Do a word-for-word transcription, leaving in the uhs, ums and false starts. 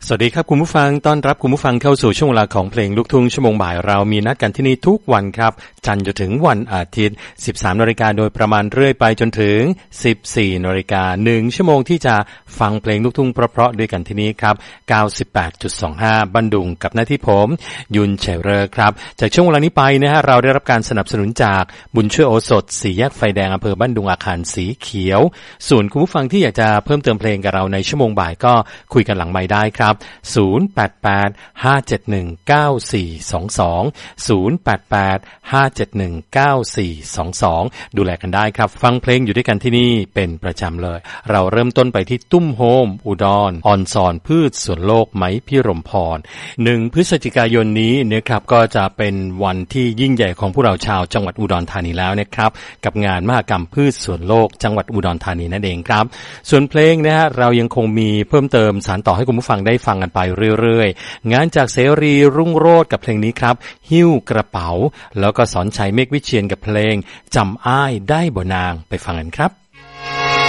สวัสดีครับคุณผู้ฟังต้อนรับคุณผู้ฟังเข้าสู่ช่วงเวลาของเพลงลูกทุ่งชั่วโมงบ่ายเรามีนัดกันที่นี่ทุกวันครับจันทร์จนถึงวันอาทิตย์ สิบสามนาฬิกา นโดยประมาณเรื่อยไปจนถึง สิบสี่นาฬิกา หนึ่งชั่วโมงที่จะฟังเพลงลูกทุ่งเพราะๆด้วยกันที่นี้ครับ เก้าสิบแปดจุดสองห้า บันดุงกับหน้าที่ผมยุนเฉยเรอครับจากช่วงเวลานี้ไปนะฮะเราได้รับการสนับสนุนจากบุญช่วยโอสถสี่แยกไฟแดงอำเภอบ้านดุงอาคารสีเขียวส่วนคุณผู้ฟังที่อยากจะเพิ่มเติมเพลงกับเราในชั่วโมงบ่ายก็คุยกันหลังไมค์ได้ครับศูนย์ แปด แปด ห้า เจ็ด หนึ่ง เก้า สี่ สอง สอง ศูนย์ แปด แปด ห้า เจ็ด หนึ่ง เก้า สี่ สอง สองดูแลกันได้ครับฟังเพลงอยู่ด้วยกันที่นี่เป็นประจำเลยเราเริ่มต้นไปที่ตุ้มโฮมอุดรออนซอนพืชสวนโลกไหมพิรมพรหนึ่งพฤศจิกายนนี้นะครับก็จะเป็นวันที่ยิ่งใหญ่ของพวกเราชาวจังหวัดอุดรธานีแล้วนะครับกับงานมหกรรมพืชสวนโลกจังหวัดอุดรธานีนั่นเองครับส่วนเพลงนะฮะเรายังคงมีเพิ่มเติมสานต่อให้คุณผู้ฟังได้ฟังกันไปเรื่อยๆงานจากเสรีรุ่งโรจน์กับเพลงนี้ครับหิ้วกระเป๋าแล้วก็สอนชัยเมฆวิเชียรกับเพลงจำอ้ายได้บ่นางไปฟังกันครับ